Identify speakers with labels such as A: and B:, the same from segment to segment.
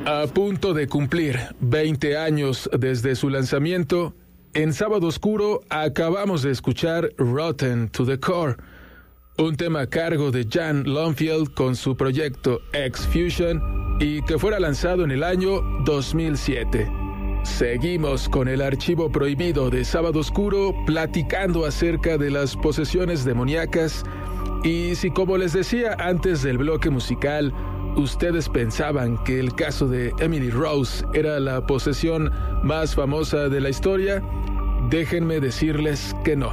A: A punto de cumplir 20 años desde su lanzamiento, en Sábado Oscuro acabamos de escuchar Rotten to the Core, un tema a cargo de Jan Longfield con su proyecto X-Fusion y que fuera lanzado en el año 2007. Seguimos con el archivo prohibido de Sábado Oscuro platicando acerca de las posesiones demoníacas y si, como les decía antes del bloque musical, ustedes pensaban que el caso de Emily Rose era la posesión más famosa de la historia, déjenme decirles que no.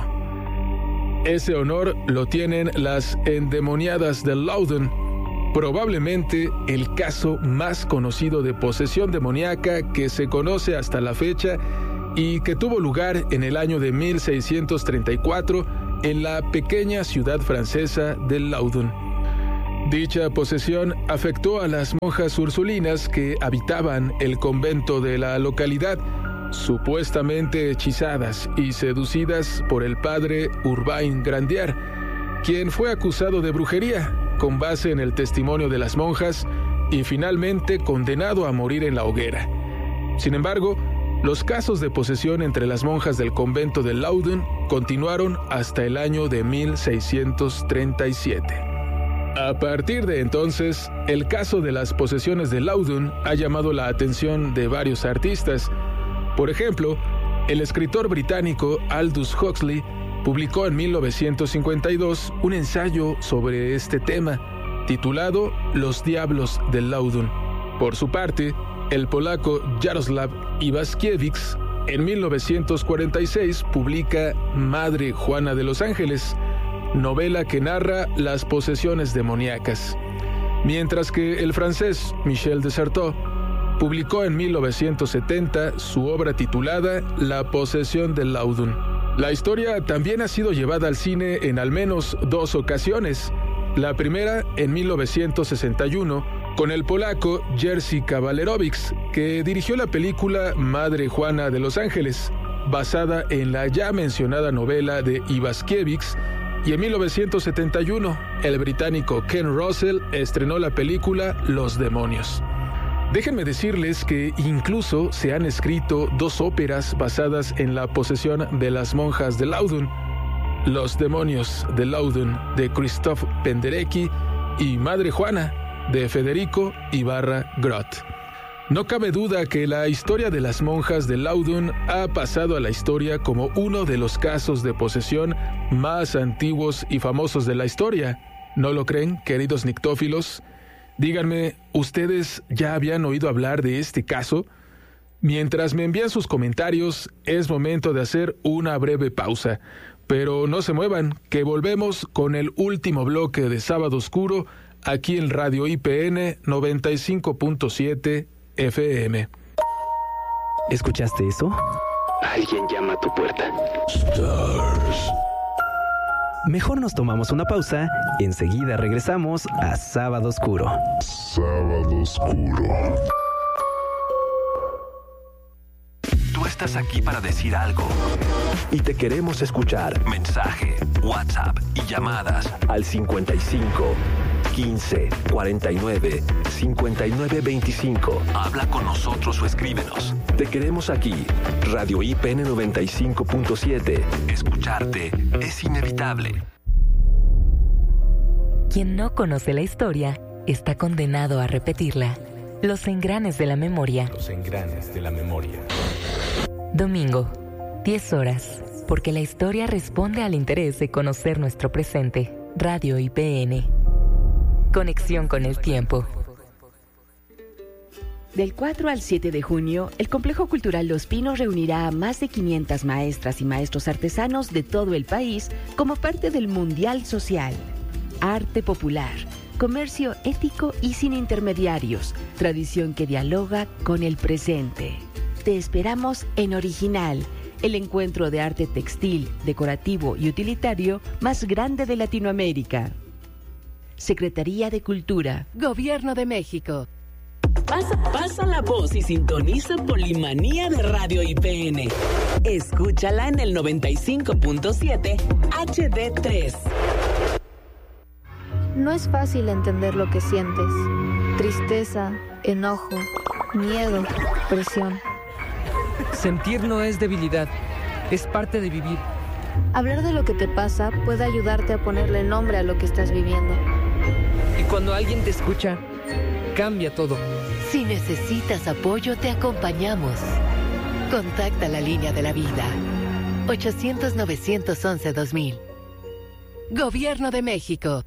A: Ese honor lo tienen las endemoniadas de Loudun, probablemente el caso más conocido de posesión demoníaca que se conoce hasta la fecha y que tuvo lugar en el año de 1634 en la pequeña ciudad francesa de Loudun. Dicha posesión afectó a las monjas ursulinas que habitaban el convento de la localidad, supuestamente hechizadas y seducidas por el padre Urbain Grandier, quien fue acusado de brujería con base en el testimonio de las monjas y finalmente condenado a morir en la hoguera. Sin embargo, los casos de posesión entre las monjas del convento de Loudun continuaron hasta el año de 1637. A partir de entonces, el caso de las posesiones de Loudun ha llamado la atención de varios artistas. Por ejemplo, el escritor británico Aldous Huxley publicó en 1952 un ensayo sobre este tema, titulado Los Diablos de Loudun. Por su parte, el polaco Jaroslaw Iwaskiewicz en 1946 publica Madre Juana de los Ángeles, novela que narra las posesiones demoníacas, mientras que el francés Michel Desartaux publicó en 1970 su obra titulada La posesión de Loudun. La historia también ha sido llevada al cine en al menos 2 ocasiones. La primera en 1961 con el polaco Jerzy Kawalerowicz, que dirigió la película Madre Juana de los Ángeles, basada en la ya mencionada novela de Iwaskiewicz, y en 1971 el británico Ken Russell estrenó la película Los Demonios. Déjenme decirles que incluso se han escrito 2 óperas basadas en la posesión de las monjas de Loudun: Los Demonios de Loudun de Christoph Penderecki y Madre Juana de Federico Ibarra Groth. No cabe duda que la historia de las monjas de Loudun ha pasado a la historia como uno de los casos de posesión más antiguos y famosos de la historia. ¿No lo creen, queridos nictófilos? Díganme, ¿ustedes ya habían oído hablar de este caso? Mientras me envían sus comentarios, es momento de hacer una breve pausa. Pero no se muevan, que volvemos con el último bloque de Sábado Oscuro, aquí en Radio IPN 95.7 FM.
B: ¿Escuchaste eso?
C: Alguien llama a tu puerta.
D: Stars.
B: Mejor nos tomamos una pausa, enseguida regresamos a Sábado Oscuro.
D: Sábado Oscuro.
E: Tú estás aquí para decir algo
C: Y te queremos escuchar.
E: Mensaje, WhatsApp y llamadas
C: Al 55 15 49 59 25.
E: Habla con nosotros o escríbenos.
C: Te queremos aquí. Radio IPN 95.7.
E: Escucharte es inevitable.
F: Quien no conoce la historia está condenado a repetirla. Los engranes de la memoria.
G: Los engranes de la memoria.
F: Domingo, 10 horas, porque la historia responde al interés de conocer nuestro presente. Radio IPN. Conexión con el tiempo.
H: Del 4 al 7 de junio, el Complejo Cultural Los Pinos reunirá a más de 500 maestras y maestros artesanos de todo el país como parte del Mundial Social. Arte popular, comercio ético y sin intermediarios, tradición que dialoga con el presente. Te esperamos en Original, el encuentro de arte textil, decorativo y utilitario más grande de Latinoamérica. Secretaría de Cultura, Gobierno de México.
I: Pasa la voz y sintoniza Polimanía de Radio IPN. Escúchala en el 95.7 HD3.
J: No es fácil entender lo que sientes. Tristeza, enojo, miedo, presión.
K: Sentir no es debilidad, es parte de vivir.
J: Hablar de lo que te pasa puede ayudarte a ponerle nombre a lo que estás viviendo.
K: Y cuando alguien te escucha, cambia todo.
L: Si necesitas apoyo, te acompañamos. Contacta la línea de la vida. 800-911-2000. Gobierno de México.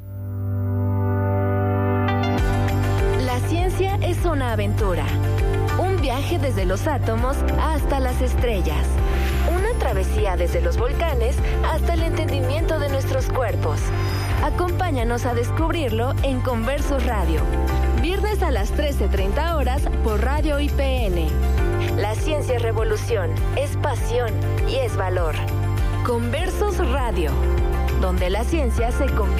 M: La ciencia es una aventura. Un viaje desde los átomos hasta las estrellas. Una travesía desde los volcanes hasta el entendimiento de nuestros cuerpos. Acompáñanos a descubrirlo en Conversos Radio. Viernes a las 13:30 horas por Radio IPN. La ciencia es revolución, es pasión y es valor. Conversos Radio, donde la ciencia se convierte